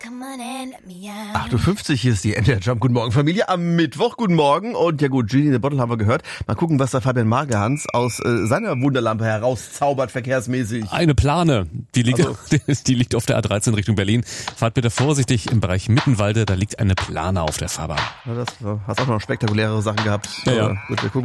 8.50 Uhr, hier ist die NDR Jump. Guten Morgen, Familie. Am Mittwoch, guten Morgen. Und ja gut, Genie in the Bottle haben wir gehört. Mal gucken, was der Fabian Margehans aus seiner Wunderlampe herauszaubert, verkehrsmäßig. Eine Plane, die liegt auf der A13 Richtung Berlin. Fahrt bitte vorsichtig im Bereich Mittenwalde, da liegt eine Plane auf der Fahrbahn. Ja, das hast auch noch spektakulärere Sachen gehabt. Ja. Gut, wir gucken.